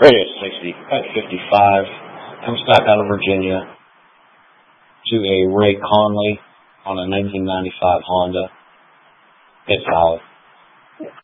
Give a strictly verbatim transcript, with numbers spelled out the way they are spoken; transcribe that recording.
Radius sixty, cut fifty-five, comes back out of Virginia to a Ray Conley on a nineteen ninety-five Honda. It's solid.